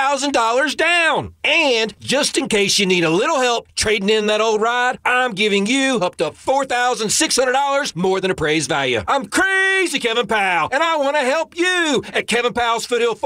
$1,000 down. And just in case you need a little help trading in that old ride, I'm giving you up to $4,600 more than appraised value. I'm Crazy Kevin Powell, and I want to help you at Kevin Powell's Foothill